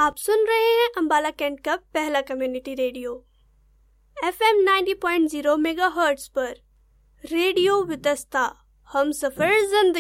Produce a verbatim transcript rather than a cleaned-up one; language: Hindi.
आप सुन रहे हैं अंबाला कैंट का पहला community radio F M ninety point zero megahertz पर। रेडियो वितस्ता, हम सफर जिंदगी।